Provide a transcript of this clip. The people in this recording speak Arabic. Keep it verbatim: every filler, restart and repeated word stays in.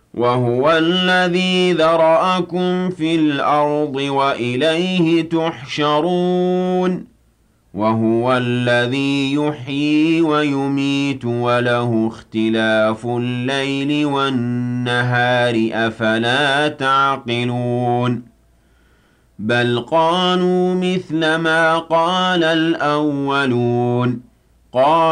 وَهُوَ الَّذِي ذَرَأَكُمْ فِي الْأَرْضِ وَإِلَيْهِ تُحْشَرُونَ وَهُوَ الَّذِي يُحْيِي وَيُمِيتُ وَلَهُ اخْتِلَافُ اللَّيْلِ وَالنَّهَارِ ۚ أَفَلَا تَعْقِلُونَ بَلْ قَالُوا مِثْلَ مَا قَالَ الْأَوَّلُونَ